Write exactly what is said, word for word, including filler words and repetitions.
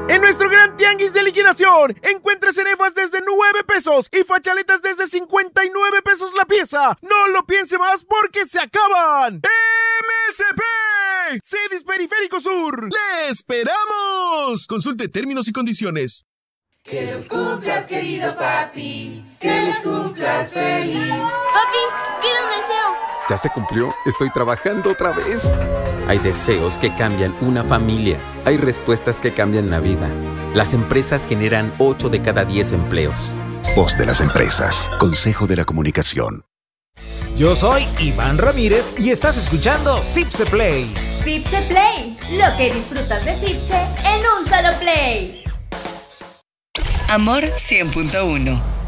En nuestro gran tianguis de liquidación, encuentra cenefas desde nueve pesos y fachaletas desde cincuenta y nueve pesos la pieza. No lo piense más porque se acaban. ¡M S P! Cedis Periférico Sur. ¡Le esperamos! Consulte términos y condiciones. Que los cumplas, querido papi. Que los cumplas feliz. Papi, pide un deseo. ¿Ya se cumplió? Estoy trabajando otra vez. Hay deseos que cambian una familia. Hay respuestas que cambian la vida. Las empresas generan ocho de cada diez empleos. Voz de las empresas. Consejo de la Comunicación. Yo soy Iván Ramírez y estás escuchando Zipse Play. Zipse Play. Lo que disfrutas de Zipse en un solo play. Amor cien punto uno.